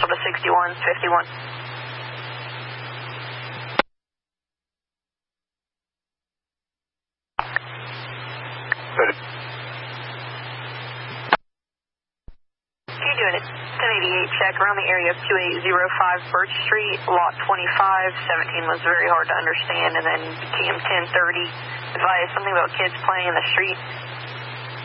to 6151. Ready. You're doing it. 1088 check around the area of 2805 Birch Street, lot 25. 17 was very hard to understand, and then became 1030. Advised something about kids playing in the street.